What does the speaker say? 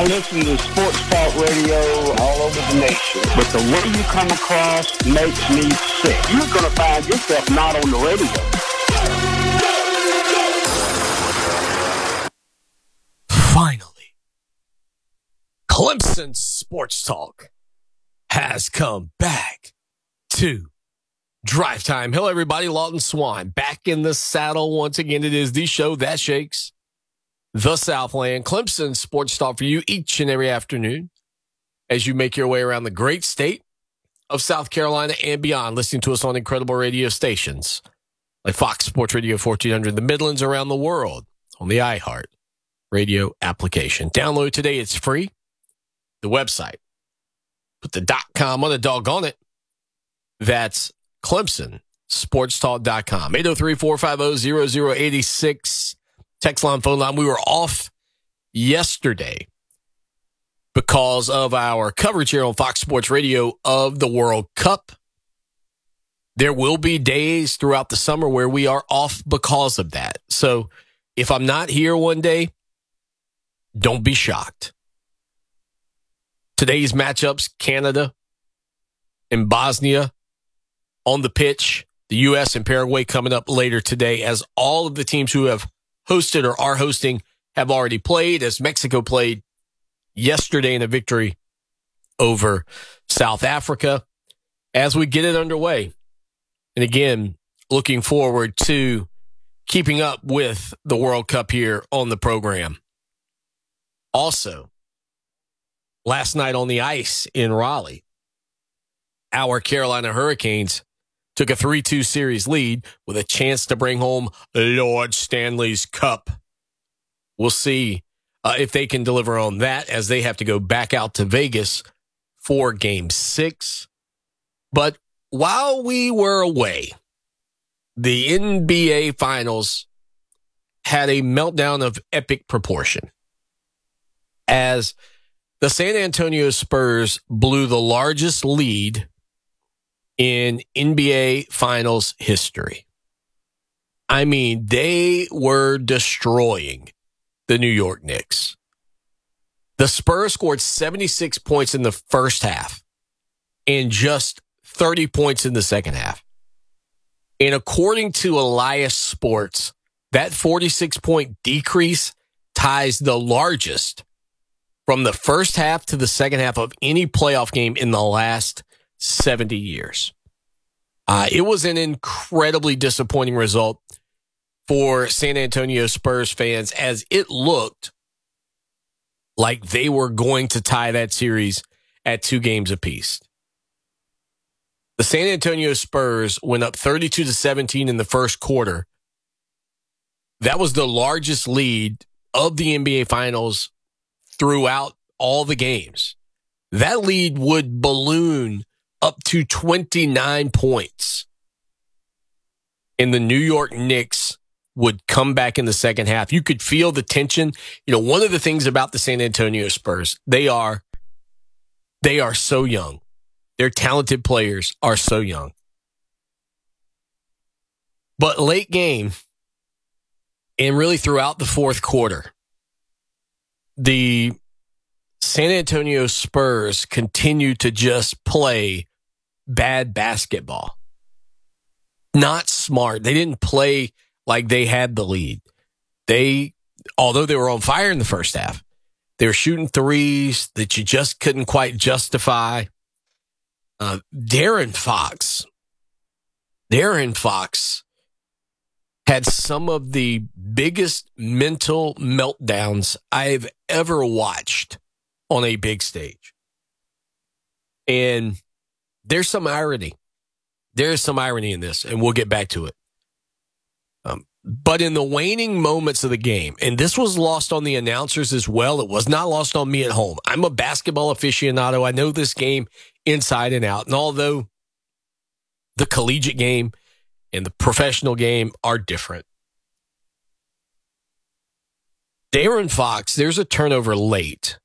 I listen to sports talk radio all over the nation, but the way you come across makes me sick. You're going to find yourself not on the radio. Finally, Clemson Sports Talk has come back to Drive Time. Hello, everybody. Lawton Swan back in the saddle once again. It is the show that shakes the Southland. Clemson Sports Talk for you each and every afternoon as you make your way around the great state of South Carolina and beyond, listening to us on incredible radio stations like Fox Sports Radio 1400, the Midlands, around the world on the iHeart radio application. Download today. It's free. The website. Put the .com on the doggone it. That's ClemsonSportsTalk.com. 803-450-0086. Text line, phone line. We were off yesterday because of our coverage here on Fox Sports Radio of the World Cup. There will be days throughout the summer where we are off because of that. So if I'm not here one day, don't be shocked. Today's matchups, Canada and Bosnia on the pitch. The U.S. and Paraguay coming up later today, as all of the teams who have hosted or are hosting have already played, as Mexico played yesterday in a victory over South Africa. As we get it underway, and again, looking forward to keeping up with the World Cup here on the program. Also, last night on the ice in Raleigh, our Carolina Hurricanes took a 3-2 series lead with a chance to bring home Lord Stanley's Cup. We'll see if they can deliver on that, as they have to go back out to Vegas for Game 6. But while we were away, the NBA Finals had a meltdown of epic proportion, as the San Antonio Spurs blew the largest lead in NBA Finals history. I mean, they were destroying the New York Knicks. The Spurs scored 76 points in the first half and just 30 points in the second half. And according to Elias Sports, that 46-point decrease ties the largest from the first half to the second half of any playoff game in the last 70 years. It was an incredibly disappointing result for San Antonio Spurs fans, as it looked like they were going to tie that series at 2 games apiece. The San Antonio Spurs went up 32-17 in the first quarter. That was the largest lead of the NBA Finals throughout all the games. That lead would balloon up to 29 points. And the New York Knicks would come back in the second half. You could feel the tension. You know, one of the things about the San Antonio Spurs, they are so young. Their talented players are so young. But late game, and really throughout the fourth quarter, the San Antonio Spurs continue to just play bad basketball. Not smart. They didn't play like they had the lead. Although they were on fire in the first half, they were shooting threes that you just couldn't quite justify. Darren Fox had some of the biggest mental meltdowns I've ever watched on a big stage. And there's some irony. There's some irony in this, and we'll get back to it. But in the waning moments of the game, and this was lost on the announcers as well, it was not lost on me at home. I'm a basketball aficionado. I know this game inside and out. And although the collegiate game and the professional game are different, Darren Fox, there's a turnover late